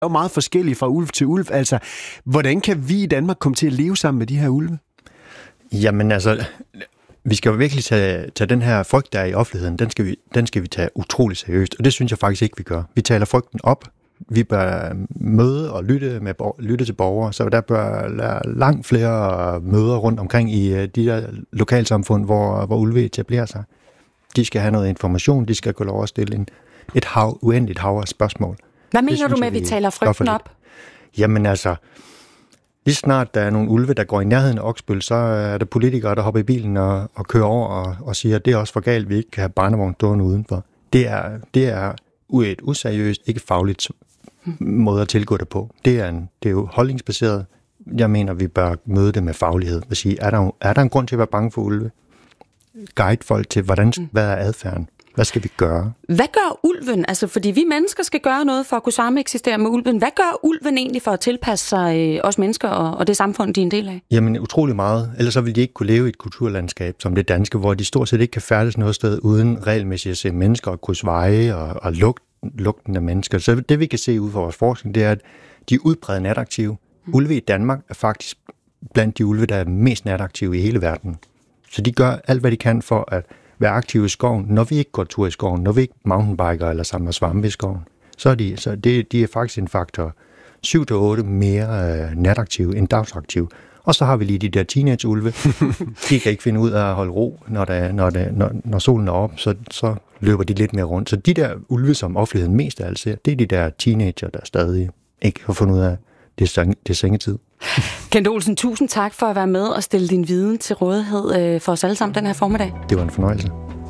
er jo meget forskellige fra ulv til ulv. Altså, hvordan kan vi i Danmark komme til at leve sammen med de her ulve? Jamen altså, vi skal jo virkelig tage den her frygt, der er i offentligheden, den skal vi tage utrolig seriøst, og det synes jeg faktisk ikke, vi gør. Vi taler frygten op. Vi bør møde og lytte til borgere, så der bør langt flere møder rundt omkring i de der lokalsamfund, hvor ulve etablerer sig. De skal have noget information, de skal gå lov at stille et uendeligt hav af spørgsmål. Hvad mener du med, at vi taler frygten op? Jamen altså, lige snart der er nogle ulve, der går i nærheden af Oksbøl, så er der politikere, der hopper i bilen og kører over og siger, at det er også for galt, vi ikke kan have barnevogn stående udenfor. Det er et useriøst, ikke fagligt måde at tilgå det på. Det er jo holdningsbaseret. Jeg mener, vi bør møde det med faglighed. At sige, er der en grund til at være bange for ulve? Guide folk til, hvad er adfærden? Hvad skal vi gøre? Hvad gør ulven? Altså, fordi vi mennesker skal gøre noget for at kunne sameksistere med ulven. Hvad gør ulven egentlig for at tilpasse sig os mennesker og det samfund, de er en del af? Jamen, utrolig meget. Ellers så vil de ikke kunne leve i et kulturlandskab som det danske, hvor de stort set ikke kan færdes noget sted uden regelmæssigt at se mennesker og krydse veje og lugten af mennesker. Så det, vi kan se ud fra vores forskning, det er, at de er udpræget nataktive. Ulve i Danmark er faktisk blandt de ulve, der er mest nataktive i hele verden. Så de gør alt, hvad de kan for at være aktive i skoven, når vi ikke går tur i skoven, når vi ikke mountainbiker eller samler svampe i skoven. Så de er faktisk en faktor 7-8 mere nataktive end dagsaktive. Og så har vi lige de der teenage-ulve. De kan ikke finde ud af at holde ro, når solen er op, så løber de lidt mere rundt. Så de der ulve, som offentligheden mest af alt ser, det er de der teenager, der stadig ikke har fundet ud af, det er sengetid. Kent Olsen, tusind tak for at være med og stille din viden til rådighed for os alle sammen den her formiddag. Det var en fornøjelse.